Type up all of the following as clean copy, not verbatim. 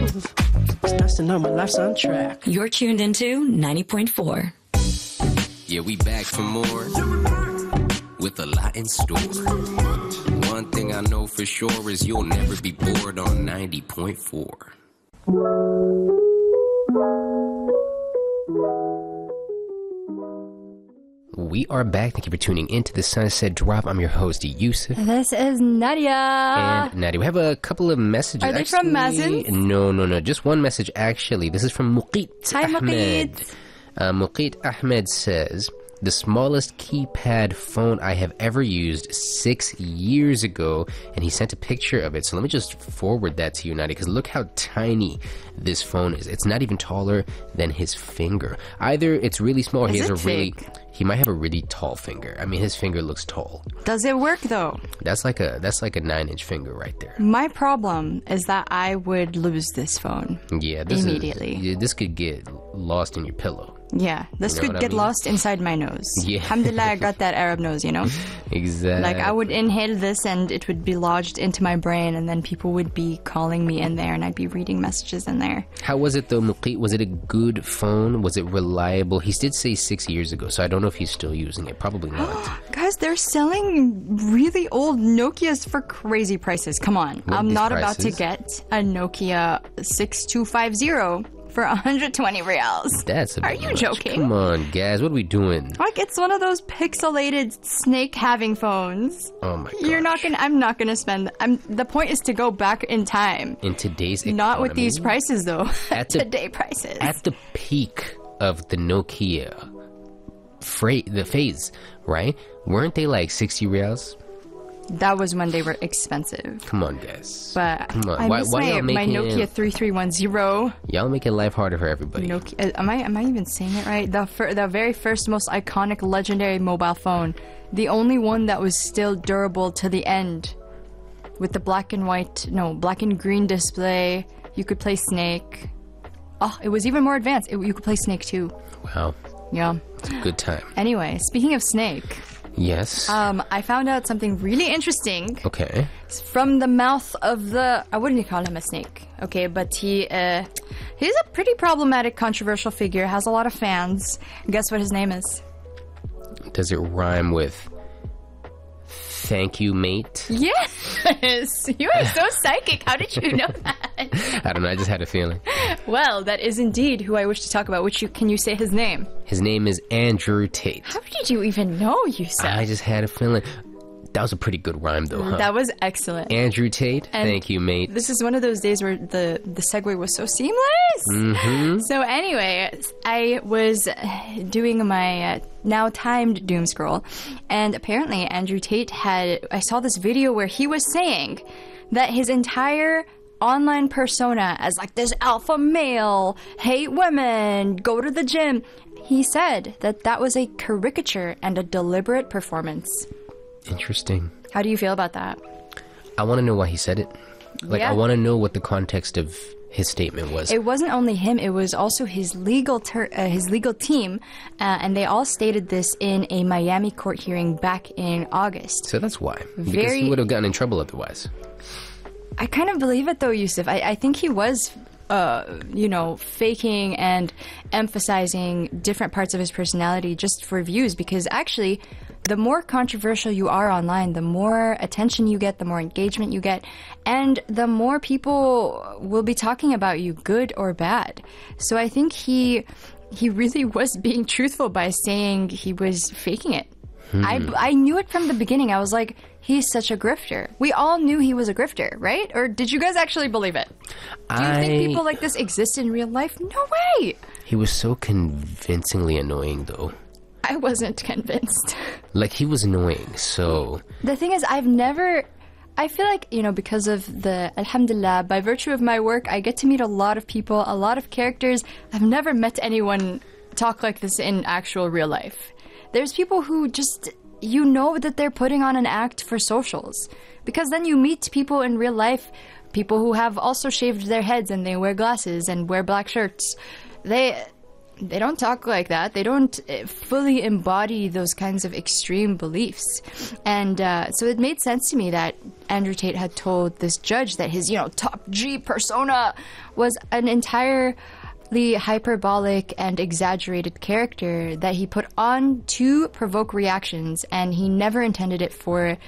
move. It's nice to know my life's on track. You're tuned into 90.4. Yeah, we back for more with a lot in store. One thing I know for sure is you'll never be bored on 90.4. We are back. Thank you for tuning into the Sunset Drop. I'm your host, Yusuf. This is Nadia. And Nadia, we have a couple of messages. Are they from Mazen? No. Just one message, actually. This is from Muqeet Hi, Ahmed. Muqeet Ahmed says, the smallest keypad phone I have ever used 6 years ago, and he sent a picture of it. So let me just forward that to you, Nadia, because look how tiny this phone is. It's not even taller than his finger. Either it's really small, or he has a really... He might have a really tall finger. I mean, his finger looks tall. Does it work though? That's like a 9-inch finger right there. My problem is that I would lose this phone. Yeah, immediately. This could get lost in your pillow. Yeah, this could get lost inside my nose. Yeah. Alhamdulillah, I got that Arab nose, you know? Exactly. Like, I would inhale this and it would be lodged into my brain, and then people would be calling me in there and I'd be reading messages in there. How was it though, Muqeet? Was it a good phone? Was it reliable? He did say 6 years ago, so I don't know if he's still using it. Probably not. Guys, they're selling really old Nokias for crazy prices. Come on. I'm not about to get a Nokia 6250 for 120 reals. That's a bit Are you much. joking? Come on, guys. What are we doing? Like, it's one of those pixelated snake-having phones. Oh my god. I'm not gonna spend... the point is to go back in time. In today's economy. Not with these prices, though. At Today prices. At the peak of the Nokia the phase, right? Weren't they like 60 reals? That was when they were expensive. Come on, guys. But come on. I miss my Nokia 3310. Y'all making life harder for everybody. Nokia, am I even saying it right? The very first, most iconic, legendary mobile phone. The only one that was still durable to the end. With the black and green display. You could play Snake. Oh, it was even more advanced. You could play Snake too. Wow. Yeah. It's a good time. Anyway, speaking of Snake... Yes. I found out something really interesting. Okay. From the mouth of I wouldn't call him a snake, okay, but he's a pretty problematic, controversial figure, has a lot of fans. Guess what his name is? Does it rhyme with thank you, mate? Yes! You are so psychic. How did you know that? I don't know, I just had a feeling. Well, that is indeed who I wish to talk about. Can you say his name? His name is Andrew Tate. How did you even know, Yusuf? I just had a feeling. That was a pretty good rhyme, though, huh? That was excellent. Andrew Tate, and thank you, mate. This is one of those days where the segue was so seamless. Mm-hmm. So anyway, I was doing my now timed doom scroll, and apparently Andrew Tate I saw this video where he was saying that his entire online persona as like this alpha male, hate women, go to the gym. He said that was a caricature and a deliberate performance. Interesting. How do you feel about that? I want to know why he said it. Yeah. I want to know what the context of his statement was. It wasn't only him, it was also his legal team, and they all stated this in a Miami court hearing back in August. So that's why. Because he would have gotten in trouble otherwise. I kind of believe it though, Yusuf. I think he was faking and emphasizing different parts of his personality just for views, because actually the more controversial you are online, the more attention you get, the more engagement you get, and the more people will be talking about you, good or bad. So I think he really was being truthful by saying he was faking it. I knew it from the beginning. I was like, he's such a grifter. We all knew he was a grifter, right? Or did you guys actually believe it? Do you think people like this exist in real life? No way! He was so convincingly annoying, though. I wasn't convinced. Like, he was annoying, so... The thing is, I feel like, because of alhamdulillah, by virtue of my work, I get to meet a lot of people, a lot of characters. I've never met anyone talk like this in actual real life. There's people who just, that they're putting on an act for socials. Because then you meet people in real life, people who have also shaved their heads and they wear glasses and wear black shirts. they don't talk like that. They don't fully embody those kinds of extreme beliefs. And so it made sense to me that Andrew Tate had told this judge that his, top G persona was an entirely hyperbolic and exaggerated character that he put on to provoke reactions, and he never intended it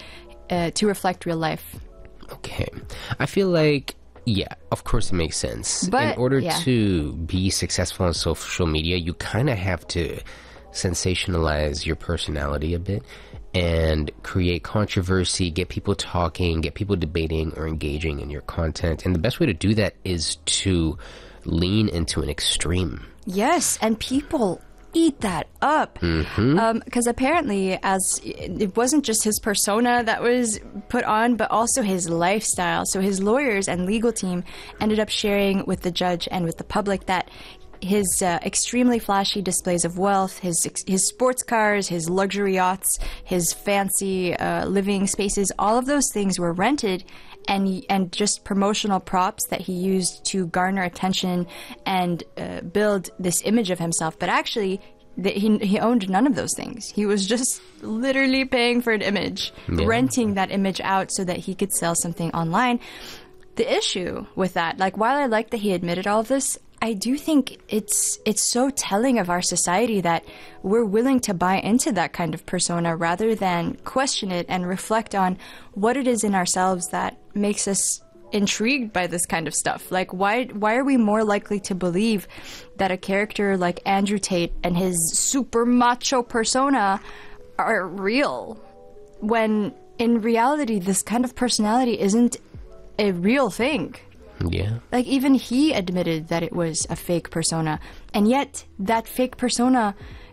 to reflect real life. Okay. I feel like, yeah, of course it makes sense. But, in order yeah. to be successful on social media, you kind of have to sensationalize your personality a bit and create controversy, get people talking, get people debating or engaging in your content. And the best way to do that is to lean into an extreme. Yes, and people eat that up. Because apparently, as it wasn't just his persona that was put on, but also his lifestyle. So his lawyers and legal team ended up sharing with the judge and with the public that his extremely flashy displays of wealth, his sports cars, his luxury yachts, his fancy living spaces, all of those things were rented and just promotional props that he used to garner attention and build this image of himself. But actually, he owned none of those things. He was just literally paying for an image, renting that image out so that he could sell something online. The issue with that, like, while I like that he admitted all of this, I do think it's so telling of our society that we're willing to buy into that kind of persona rather than question it and reflect on what it is in ourselves that makes us intrigued by this kind of stuff. Like, why are we more likely to believe that a character like Andrew Tate and his super macho persona are real, when in reality this kind of personality isn't a real thing? Yeah. Like, even he admitted that it was a fake persona, and yet that fake persona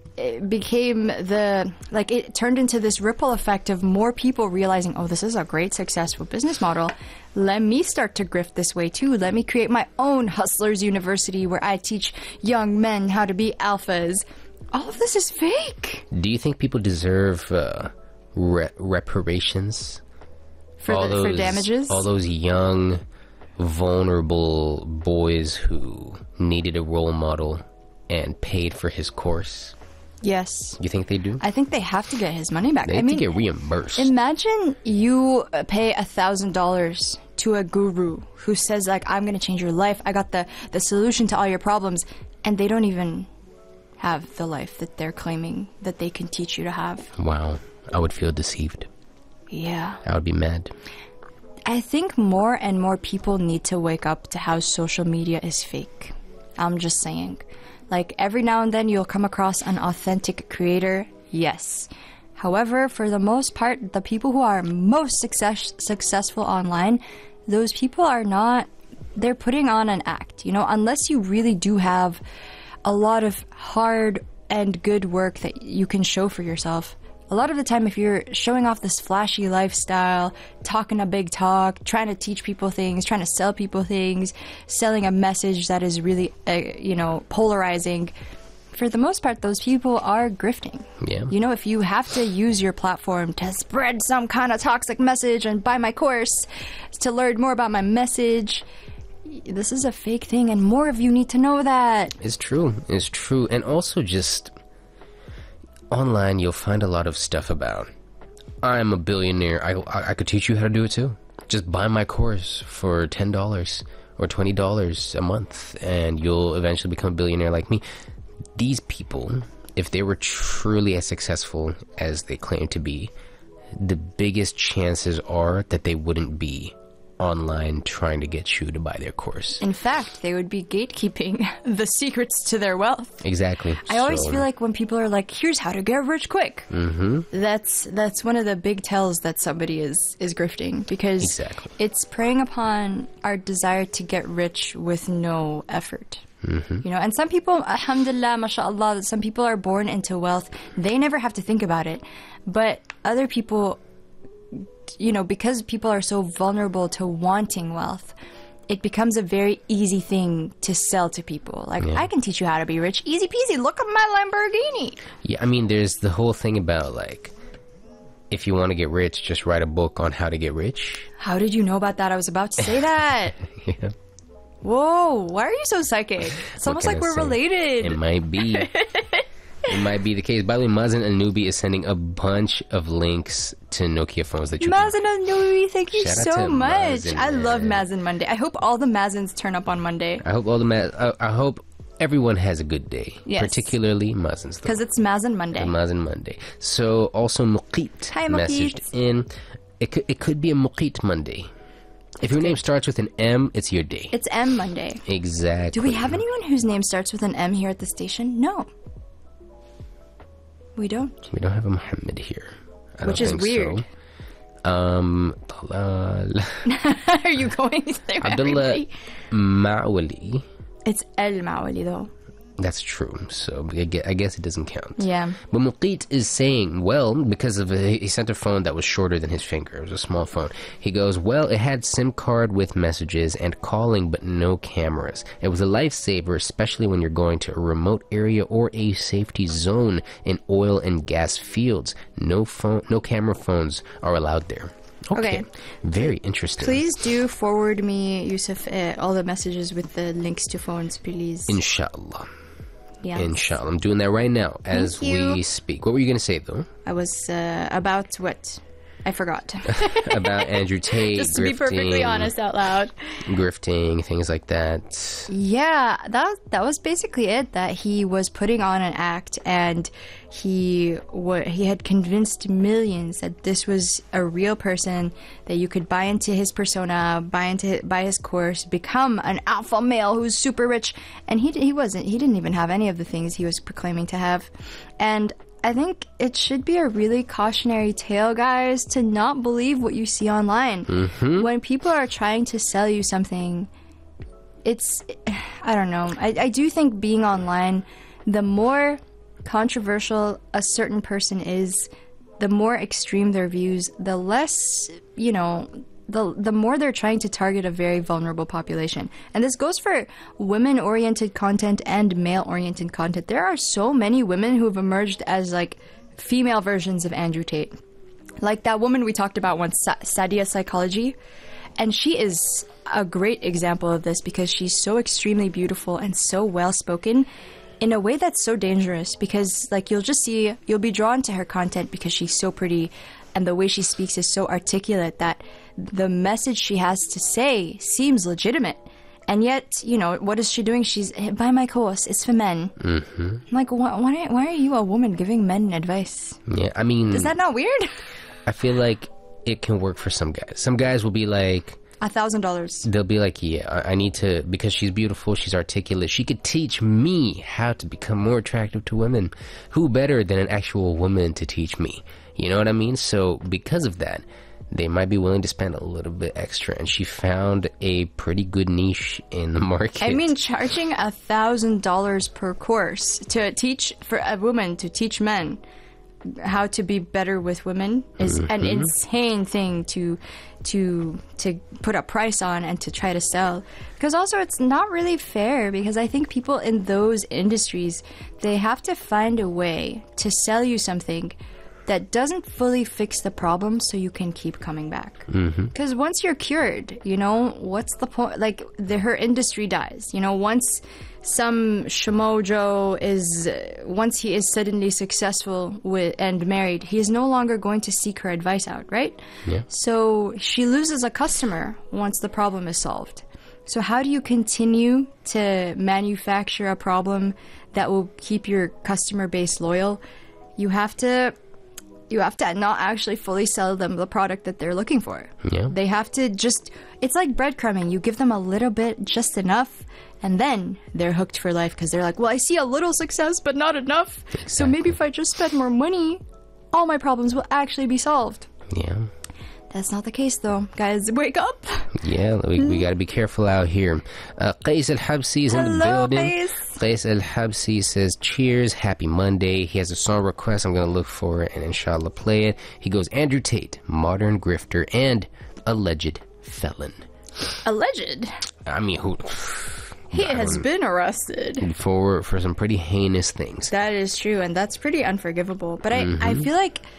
became it turned into this ripple effect of more people realizing, oh, this is a great successful business model. Let me start to grift this way too. Let me create my own Hustlers University where I teach young men how to be alphas. All of this is fake. Do you think people deserve reparations? For damages? All those young, vulnerable boys who needed a role model and paid for his course. Yes. You think they do? I think they have to get his money back. They have to get reimbursed. Imagine you pay $1,000 to a guru who says, like, I'm going to change your life. I got the solution to all your problems. And they don't even have the life that they're claiming that they can teach you to have. Wow. I would feel deceived. Yeah. I would be mad. I think more and more people need to wake up to how social media is fake. I'm just saying. Like, every now and then you'll come across an authentic creator, yes. However, for the most part, the people who are most successful online, those people are not, they're putting on an act. Unless you really do have a lot of hard and good work that you can show for yourself. A lot of the time, if you're showing off this flashy lifestyle, talking a big talk, trying to teach people things, trying to sell people things, selling a message that is really, polarizing, for the most part, those people are grifting. Yeah. If you have to use your platform to spread some kind of toxic message and buy my course to learn more about my message, this is a fake thing, and more of you need to know that. It's true. It's true. And also just online, you'll find a lot of stuff about, I'm a billionaire. I could teach you how to do it too. Just buy my course for $10 or $20 a month, and you'll eventually become a billionaire like me. These people, if they were truly as successful as they claim to be, the biggest chances are that they wouldn't be online trying to get you to buy their course. In fact, they would be gatekeeping the secrets to their wealth. Exactly. I always feel like when people are like, here's how to get rich quick, that's one of the big tells that somebody is grifting, because it's preying upon our desire to get rich with no effort. And some people, alhamdulillah, mashallah, some people are born into wealth. They never have to think about it. But other people, because people are so vulnerable to wanting wealth, it becomes a very easy thing to sell to people. Like, I can teach you how to be rich. Easy peasy. Look at my Lamborghini. Yeah, I mean, there's the whole thing about, like, if you want to get rich, just write a book on how to get rich. How did you know about that? I was about to say that. Yeah. Whoa, why are you so psychic? It's almost like we're related. It might be. It might be the case. By the way, Mazen Al-Nubi is sending a bunch of links to Nokia phones that you can... Mazen Al-Nubi, thank you Shout out so to much. Mazen, I love man. Mazen Monday. I hope all the Mazens turn up on Monday. I hope everyone has a good day. Yes. Particularly Mazens. Because it's Mazen Monday. Mazen Monday. So also Muqit Hi, Muqit. messaged in. It could be a Muqit Monday. If your name starts with an M, it's your day. It's M Monday. Exactly. Do we have anyone whose name starts with an M here at the station? No. We don't. We don't have a Muhammad here. I Which don't is think weird. So. Talal. Are you going through Abdullah everybody? Ma'wali. It's El Mawali though. That's true. So I guess it doesn't count. Yeah. But Muqit is saying, well, because of he sent a phone that was shorter than his finger. It was a small phone. He goes, well, it had SIM card with messages and calling, but no cameras. It was a lifesaver, especially when you're going to a remote area or a safety zone in oil and gas fields. No camera phones are allowed there. Okay. Very interesting. Please do forward me, Yusuf, all the messages with the links to phones, please. Inshallah. Yeah. Inshallah. I'm doing that right now as you. we speak. What were you going to say, though? I was about what? I forgot. About Andrew Tate, Just to be perfectly honest out loud. Grifting, things like that. Yeah, that was basically it. That he was putting on an act, and he had convinced millions that this was a real person, that you could buy into his persona, buy his course, become an alpha male who's super rich, and he wasn't. He didn't even have any of the things he was proclaiming to have, and I think it should be a really cautionary tale, guys, to not believe what you see online. Mm-hmm. When people are trying to sell you something, I don't know. I do think being online, the more controversial a certain person is, the more extreme their views, the less, the more they're trying to target a very vulnerable population. And this goes for women-oriented content and male-oriented content. There are so many women who have emerged as, like, female versions of Andrew Tate. Like that woman we talked about once, Sadia Psychology. And she is a great example of this because she's so extremely beautiful and so well-spoken in a way that's so dangerous, because, like, you'll be drawn to her content because she's so pretty, and the way she speaks is so articulate that the message she has to say seems legitimate. And yet, what is she doing? She's, buy my course, it's for men. Mm-hmm. I'm like, why are you a woman giving men advice? Yeah, I mean... Is that not weird? I feel like it can work for some guys. Some guys will be like... $1,000. They'll be like, yeah, I need to, because she's beautiful, she's articulate, she could teach me how to become more attractive to women. Who better than an actual woman to teach me? You know what I mean? So because of that, they might be willing to spend a little bit extra, and she found a pretty good niche in the market. I mean, charging $1,000 per course to teach, for a woman to teach men how to be better with women is an insane thing to put a price on and to try to sell. Because also it's not really fair, because I think people in those industries, they have to find a way to sell you something that doesn't fully fix the problem so you can keep coming back. Because once you're cured, what's the point? Like, her industry dies. Once some Shimojo once he is suddenly successful and married, he is no longer going to seek her advice out, right? Yeah. So she loses a customer once the problem is solved. So how do you continue to manufacture a problem that will keep your customer base loyal? You have to not actually fully sell them the product that they're looking for. Yeah. They have to it's like breadcrumbing. You give them a little bit, just enough, and then they're hooked for life, because they're like, well, I see a little success, but not enough. Exactly. So maybe if I just spend more money, all my problems will actually be solved. Yeah. That's not the case, though. Guys, wake up! Yeah, we got to be careful out here. Qais Al-Habsi is in the Hello, building. Qais. Qais Al-Habsi says, cheers, happy Monday. He has a song request. I'm going to look for it and inshallah play it. He goes, Andrew Tate, modern grifter and alleged felon. Alleged? I mean, who... He has been arrested. For some pretty heinous things. That is true, and that's pretty unforgivable. But I feel like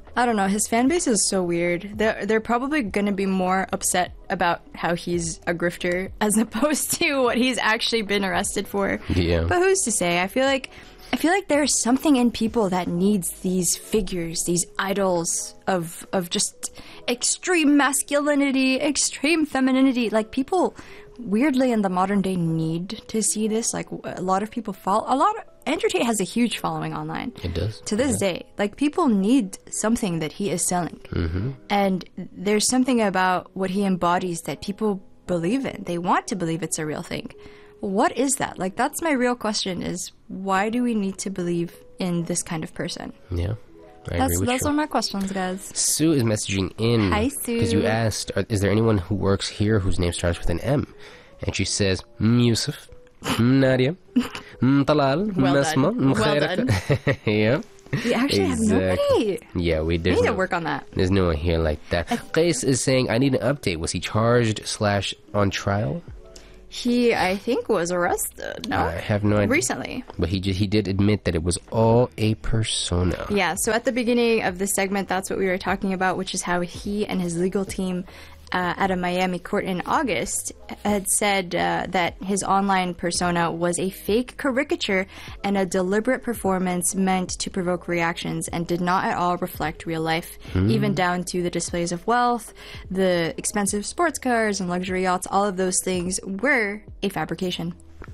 I don't know. His fan base is so weird. They're probably going to be more upset about how he's a grifter as opposed to what he's actually been arrested for. Yeah. But who's to say? I feel like there's something in people that needs these figures, these idols of just extreme masculinity, extreme femininity. Like, people weirdly in the modern day need to see this. Like, a lot of people Andrew Tate has a huge following online. It does. To this day. Like, people need something that he is selling. Mm-hmm. And there's something about what he embodies that people believe in. They want to believe it's a real thing. What is that? Like, that's my real question, is why do we need to believe in this kind of person? Yeah. I agree with Those you. are my questions, guys. Sue is messaging in. Hi, Sue. Because you asked, is there anyone who works here whose name starts with an M? And she says, Yusuf, Nadia, Talal, Well Nasma, done. Well Mukhairaka. Yeah. We actually have nobody. Yeah, we We did. need to work on that. There's no one here like that. Qais is saying, I need an update. Was he charged / on trial? He, I think, was arrested. No? I have no idea. Recently. But he did admit that it was all a persona. Yeah, so at the beginning of this segment, that's what we were talking about, which is how he and his legal team at a Miami court in August had said that his online persona was a fake caricature and a deliberate performance meant to provoke reactions and did not at all reflect real life, even down to the displays of wealth, the expensive sports cars and luxury yachts. All of those things were a fabrication.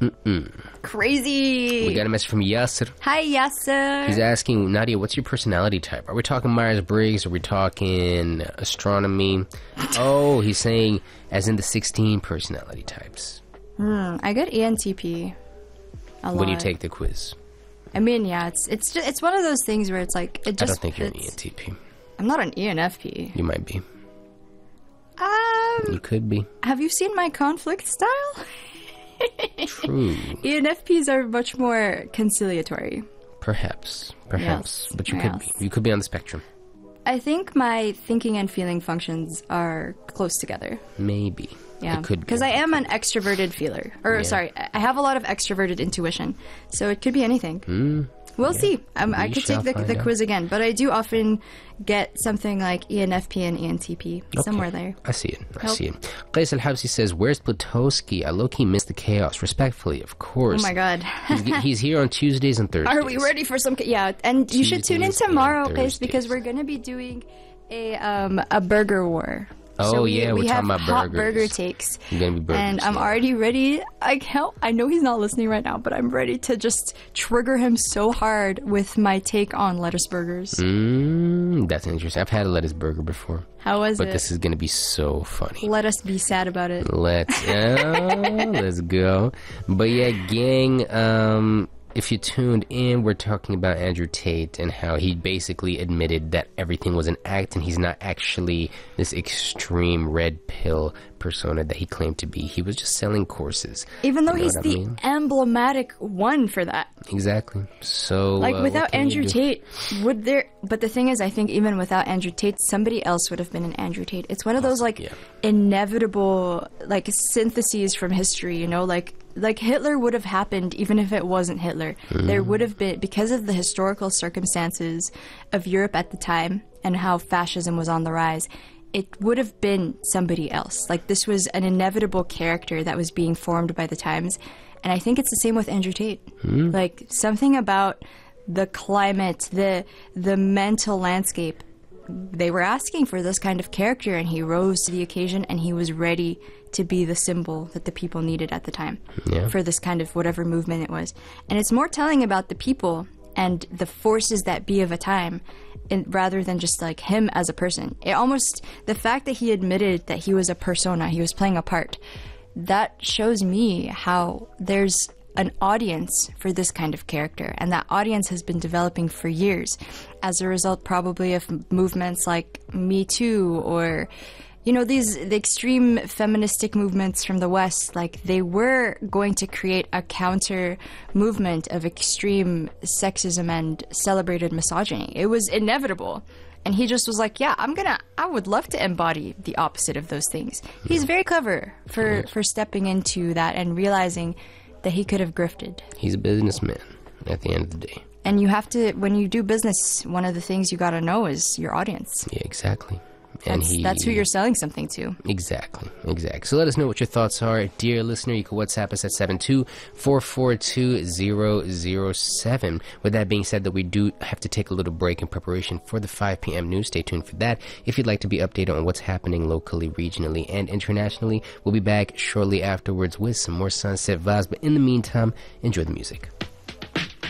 Crazy. We got a message from Yasser. Hi, Yasser. He's asking, Nadia, what's your personality type? Are we talking Myers-Briggs? Are we talking astronomy? Oh, he's saying as in the 16 personality types. I get ENTP a lot. When you take the quiz. I mean, yeah, it's one of those things where it's like, it just I don't think you're an fits. ENTP. I'm not an ENFP. You might be. You could be. Have you seen my conflict style? True. ENFPs are much more conciliatory. Perhaps. Yes. But you could be. You could be on the spectrum. I think my thinking and feeling functions are close together. Maybe. Yeah, It could be. because I am an extroverted feeler. Or, Yeah. sorry, I have a lot of extroverted intuition. So it could be anything. We'll see. I We could shall take the find out. quiz again. But I do often get something like ENFP and ENTP. Somewhere there. I see it. I Nope. see it. Qais Al-Habsi says, where's Plutowski? I low-key miss the chaos. Respectfully, of course. Oh my god. He's here on Tuesdays and Thursdays. Are we ready for some? Yeah, and you should tune in Tuesdays and tomorrow, guys, Thursdays. because we're gonna be doing a burger war. Oh, yeah, we're we talking have about hot burgers. burger takes. It's gonna be burgers, and I'm yeah. already ready. I know he's not listening right now, but I'm ready to just trigger him so hard with my take on lettuce burgers. That's interesting. I've had a lettuce burger before. How was But it? this is gonna be so funny. Let us be sad about it. Let's go. But yeah, gang, if you tuned in, we're talking about Andrew Tate and how he basically admitted that everything was an act and he's not actually this extreme red pill persona that he claimed to be. He was just selling courses. Even though You know he's what I the mean? emblematic one for that. Exactly. So Like, what without can you Andrew do? Tate, would there... But the thing is, I think even without Andrew Tate, somebody else would have been an Andrew Tate. It's one of those, like, yeah. inevitable, like, syntheses from history, you know? Like Hitler would have happened even if it wasn't Hitler. There would have been, because of the historical circumstances of Europe at the time and how fascism was on the rise, it would have been somebody else. Like, this was an inevitable character that was being formed by the times. And I think it's the same with Andrew Tate. Like, something about the climate, the mental landscape, they were asking for this kind of character, and he rose to the occasion, and he was ready to be the symbol that the people needed at the time for this kind of whatever movement it was. And it's more telling about the people and the forces that be of a time, rather than just like him as a person. It almost, the fact that he admitted that he was a persona, he was playing a part, that shows me how there's an audience for this kind of character, and that audience has been developing for years as a result probably of movements like Me Too, or you know, the extreme feministic movements from the West. Like, they were going to create a counter movement of extreme sexism and celebrated misogyny. It was inevitable. And he just was like, yeah, I would love to embody the opposite of those things. He's very clever for stepping into that and realizing that he could have grifted. He's a businessman at the end of the day. And you have to, when you do business, one of the things you got to know is your audience. Yeah, exactly. And That's who you're selling something to. Exactly. So let us know what your thoughts are. Dear listener, you can WhatsApp us at 72442-007. With that being said, that we do have to take a little break in preparation for the 5 p.m. news. Stay tuned for that. If you'd like to be updated on what's happening locally, regionally, and internationally, we'll be back shortly afterwards with some more Sunset vibes. But in the meantime, enjoy the music.